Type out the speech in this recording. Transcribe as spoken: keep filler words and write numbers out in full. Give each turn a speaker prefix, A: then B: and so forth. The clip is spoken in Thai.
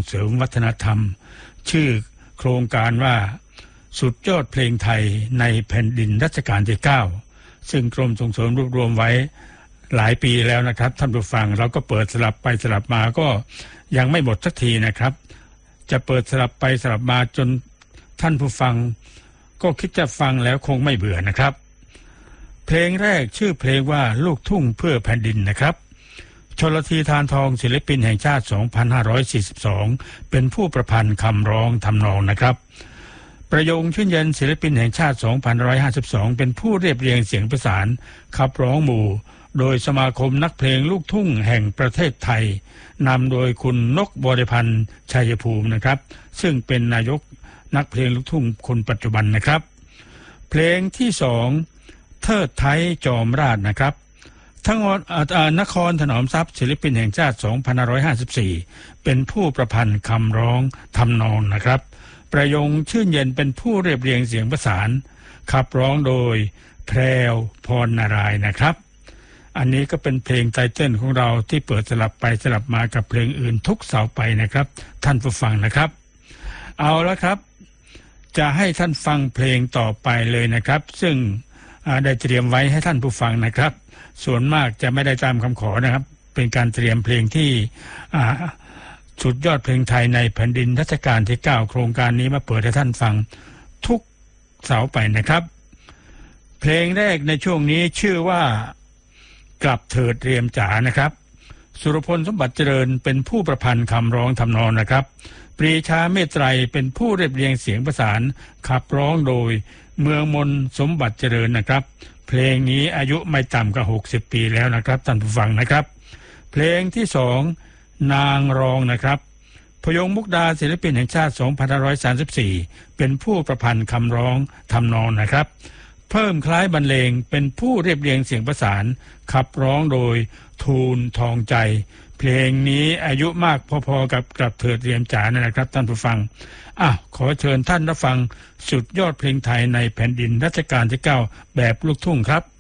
A: เสริมวัฒนธรรมชื่อโครงการว่าสุดยอดเพลงไทยในแผ่นดินรัชกาลที่เก้าซึ่งกรมส่งเสริมรวบรวมไว้หลายปีแล้วนะครับท่านผู้ฟังเราก็เปิดสลับไปสลับมาก็ยังไม่หมดสักทีนะครับจะเปิดสลับไปสลับมาจนท่านผู้ฟังก็คิดจะฟังแล้วคงไม่เบื่อนะครับเพลงแรกชื่อเพลงว่าลูกทุ่งเพื่อแผ่นดินนะครับชลธีธารทองศิลปินแห่งชาติสองพันห้าร้อยสี่สิบสองเป็นผู้ประพันธ์คำร้องทำนองนะครับประยงชื่นเย็นศิลปินแห่งชาติสองพันห้าร้อยห้าสิบสองเป็นผู้เรียบเรียงเสียงประสานขับร้องหมู่โดยสมาคมนักเพลงลูกทุ่งแห่งประเทศไทยนำโดยคุณนกบริพันธ์ชัยภูมินะครับซึ่งเป็นนายกนักเพลงลูกทุ่งคนปัจจุบันนะครับเพลงที่สองเทิดไทยจอมราชนะครับทั้งนครถนอมทรัพย์ศิลปินแห่งชาติสองพันห้าร้อยห้าสิบสี่เป็นผู้ประพันธ์คำร้องทำนองนะครับประยงชื่นเย็นเป็นผู้เรียบเรียงเสียงประสานขับร้องโดยแพรวพรนารายณ์นะครับอันนี้ก็เป็นเพลงไตเติ้ลของเราที่เปิดสลับไปสลับมากับเพลงอื่นทุกเสาร์ไปนะครับท่านผู้ฟังนะครับเอาละครับจะให้ท่านฟังเพลงต่อไปเลยนะครับซึ่งได้เตรียมไว้ให้ท่านผู้ฟังนะครับส่วนมากจะไม่ได้ตามคำขอนะครับเป็นการเตรียมเพลงที่สุดยอดเพลงไทยในแผ่นดินรัชกาลที่เก้าโครงการนี้มาเปิดให้ท่านฟังทุกเสาร์ไปนะครับเพลงแรกในช่วงนี้ชื่อว่ากลับเถิดเรียมจ๋านะครับสุรพลสมบัติเจริญเป็นผู้ประพันธ์คำร้องทำนองนะครับปรีชาเมตไตรเป็นผู้เรียบเรียงเสียงประสานขับร้องโดยเมืองมนสมบัติเจริญนะครับเพลงนี้อายุไม่ต่ำกว่าหกสิบปีแล้วนะครับท่านผู้ฟังนะครับเพลงที่สองนางรองนะครับพยงมุกดาศิลปินแห่งชาติสองพันห้าร้อยสามสิบสี่เป็นผู้ประพันธ์คำร้องทำนองนะครับเพิ่มคล้ายบรรเลงเป็นผู้เรียบเรียงเสียงประสานขับร้องโดยทูลทองใจเพลงนี้อายุมากพอๆกับกลับเถิดเรียมจ๋านะครับท่านผู้ฟังอ่ะขอเชิญท่านรับฟังสุดยอดเพลงไทยในแผ่นดินรัชกาลที่เก้าแบบลูกทุ่งครับ